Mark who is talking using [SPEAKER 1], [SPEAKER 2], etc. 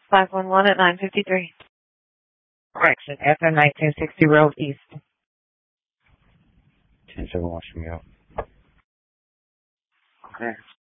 [SPEAKER 1] 511 at 953.
[SPEAKER 2] Correction, FM 1960 Road East.
[SPEAKER 3] 10-7 Washington.
[SPEAKER 2] Okay.